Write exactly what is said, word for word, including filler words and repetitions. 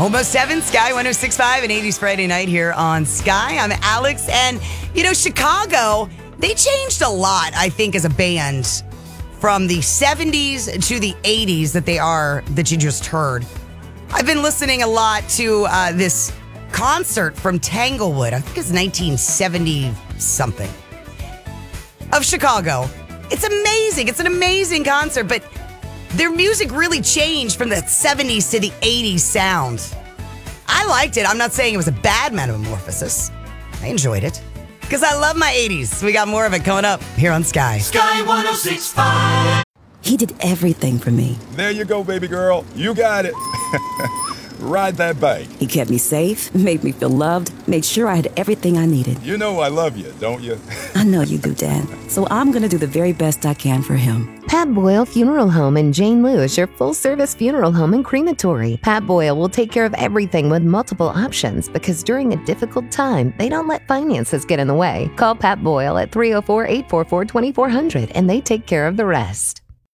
Almost seven, Sky one oh six point five, and eighties Friday night here on Sky. I'm Alex, and, you know, Chicago, they changed a lot, I think, as a band from the seventies to the eighties that they are, that you just heard. I've been listening a lot to uh, this concert from Tanglewood, I think it's nineteen seventy-something, of Chicago. It's amazing. It's an amazing concert, but their music really changed from the seventies to the eighties sound. I liked it. I'm not saying it was a bad metamorphosis. I enjoyed it because I love my eighties. We got more of it coming up here on Sky. Sky one oh six point five. He did everything for me. There you go, baby girl. You got it. Ride that bike. He kept me safe, made me feel loved, made sure I had everything I needed. You know I love you, don't you? I know you do, Dad. So I'm going to do the very best I can for him. Pat Boyle Funeral Home in Jane Lewis, your full-service funeral home and crematory. Pat Boyle will take care of everything with multiple options because during a difficult time, they don't let finances get in the way. Call Pat Boyle at three oh four, eight four four, two four zero zero and they take care of the rest.